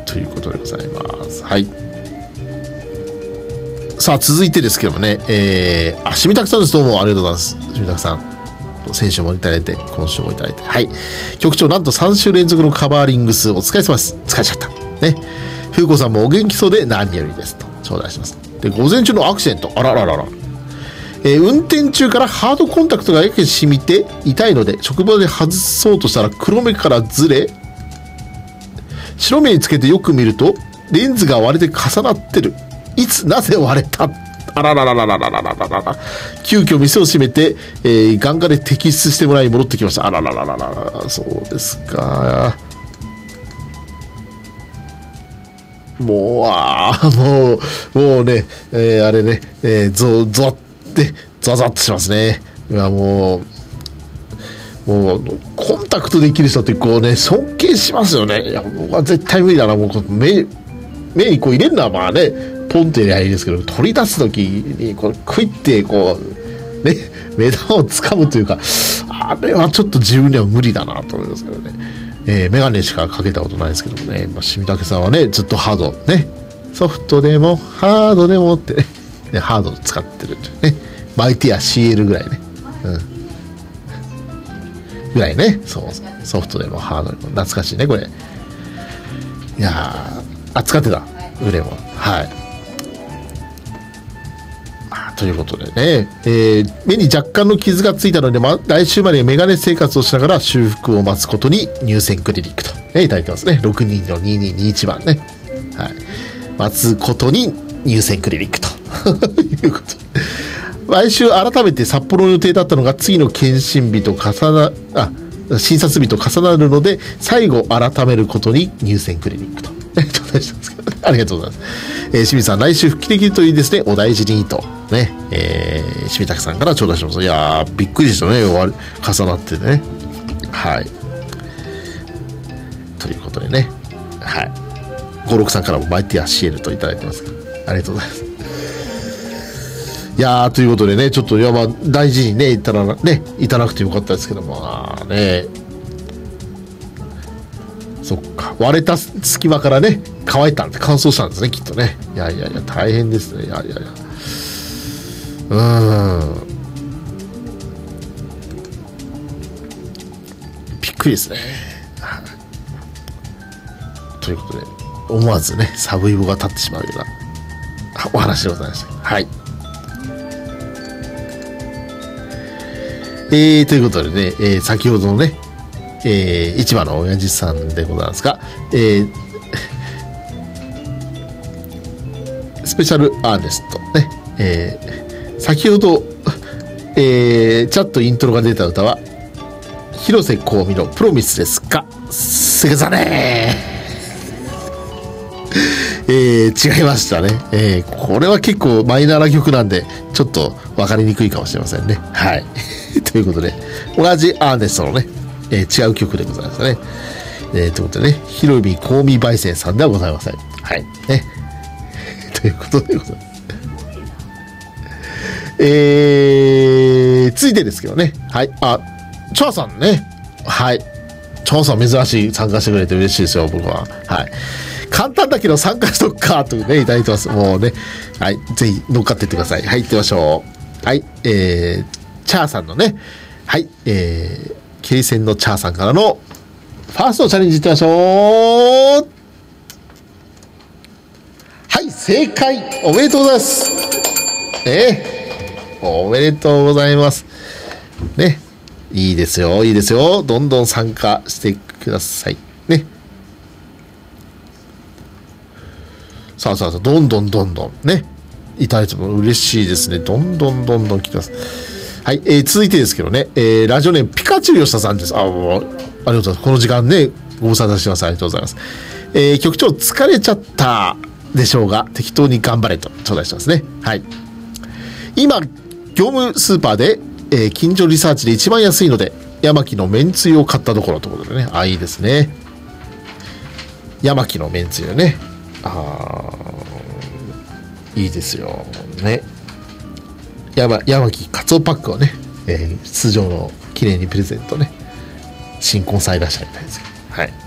ということでございます。はい。さあ続いてですけどもね、しみたくさんです。どうもありがとうございます。しみたくさん、先週もいただいて今週もいただいて、はい、局長なんと3週連続のカバーリング数お疲れ様です。疲れちゃったね。風子さんもお元気そうで何よりですと頂戴します。で、午前中のアクシデント、あらららら、運転中からハードコンタクトがやけに染みて痛いので職場で外そうとしたら黒目からずれ、白目につけてよく見るとレンズが割れて重なってる。いつなぜ割れた。あらららららららららら。急遽店を閉めて、眼科で摘出してもらい戻ってきました。あらららららら。そうですか。もうね、あれね、ゾワってザワザワっとしますね。いやもうコンタクトできる人ってこうね尊敬しますよね。いや僕は絶対無理だな。もう目にこう入れるのはまあねポンってやりゃいいですけど、取り出す時にこうクイってこうね目玉を掴むというか、あれはちょっと自分では無理だなと思いますけどね。メガネしかかけたことないですけどもね、しみたけさんはねずっとハードね、ソフトでもハードでもってね、ハード使ってるね、マイティア CL ぐらいね、ぐらいね、そうソフトでもハードでも懐かしいねこれ。いや使ってた腕も、はい。ということでね、目に若干の傷がついたので、来週までメガネ生活をしながら修復を待つことに入選クリニックと、いただいてますね。6人の2221番ね、はい、待つことに入選クリニックということで、来週改めて札幌の予定だったのが次の検診日と診察日と重なるので最後改めることに入選クリニックとありがとうございます。清水さん、来週復帰できるといいですね。お大事にとね、清水さんから頂戴します。いやーびっくりでしたね、重なってね、はい。ということでね、はい、56さんからもマイティア CL といただいてます。ありがとうございます。いやーということでね、ちょっと大事にねいただなくてよかったですけどもね、そっか、割れた隙間からね乾燥したんですねきっとね。いや大変ですね。びっくりですね。ということで思わずねサブイボが立ってしまうようなお話でございました。はい。ということでね、先ほどのね、市場の親父さんでございますが、スペシャルアーネストね、先ほど、チャットイントロが出た歌は広瀬香美のプロミスですが、すぐざね違いましたね。これは結構マイナーな曲なんでちょっと分かりにくいかもしれませんね。はいということで同じアーネストのね、違う曲でございますね。ということでね、広見香美焙煎さんではございません。はいねということでございます。続いてですけどね、はい、チャーさんね、はい、チャーさん珍しい参加してくれて嬉しいですよ僕は。はい、簡単だけど参加しとくかというねいただいてます。もうね、はい、ぜひ乗っかっていってください。はい、行ってみましょう。はい、チャーさんのね、はい、ケイセンのチャーさんからのファーストチャレンジいってみましょう。はい、正解、おめでとうございます。おめでとうございますね。いいですよいいですよ、どんどん参加してくださいね。さあどんどんねいただいても嬉しいですね。どんどん来てます。はい、続いてですけどね、ラジオネームピカチュウ吉田さんです。ありがとうございます。この時間ねご無沙汰してます。ありがとうございます。局長疲れちゃったでしょうが適当に頑張れと頂戴してますね。はい、今業務スーパーで、近所リサーチで一番安いのでヤマキのめんつゆを買ったところということでね、いいですね。ヤマキのめんつゆね、いいですよね。ヤマキカツオパックをね、通常の記念にプレゼントね、新婚さんいらっしゃるみたいですけど、はい。